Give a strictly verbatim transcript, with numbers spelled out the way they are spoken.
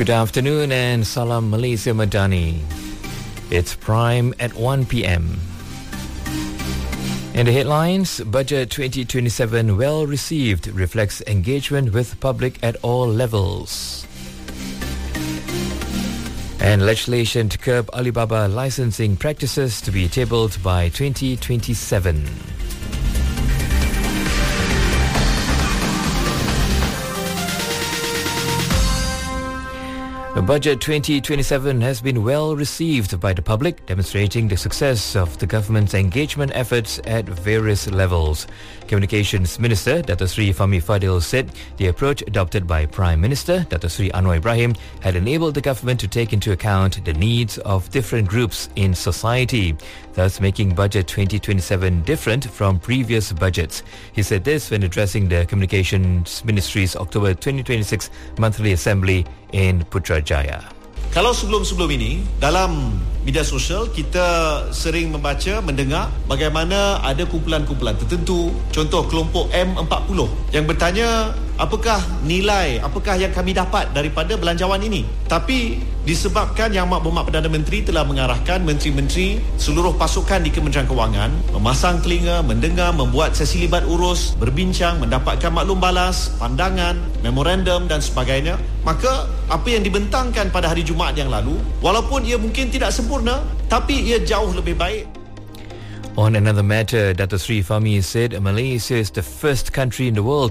Good afternoon and Salam Malaysia Madani. It's Prime at one p.m. In the headlines, Budget twenty twenty-seven well received, reflects engagement with public at all levels. And legislation to curb Alibaba licensing practices to be tabled by twenty twenty-seven. Budget twenty twenty-seven has been well received by the public, demonstrating the success of the government's engagement efforts at various levels. Communications Minister Dato Sri Fahmi Fadil said the approach adopted by Prime Minister Dato Sri Anwar Ibrahim had enabled the government to take into account the needs of different groups in society, thus making Budget twenty twenty-seven different from previous budgets. He said this when addressing the Communications Ministry's October twenty twenty-six monthly assembly in Putrajaya. Kalau sebelum-sebelum ini, dalam media sosial kita sering membaca, mendengar bagaimana ada kumpulan-kumpulan tertentu, contoh kelompok M empat puluh yang bertanya apakah nilai, apakah yang kami dapat daripada belanjawan ini. Tapi disebabkan Yang Amat Berhormat Perdana Menteri telah mengarahkan menteri-menteri seluruh pasukan di Kementerian Kewangan memasang telinga, mendengar, membuat sesi libat urus, berbincang, mendapatkan maklum balas, pandangan, memorandum dan sebagainya, maka apa yang dibentangkan pada hari Jumaat yang lalu, walaupun ia mungkin tidak sempurna, tapi ia jauh lebih baik. On another matter, Dato Sri Fahmi said Malaysia is the first country in the world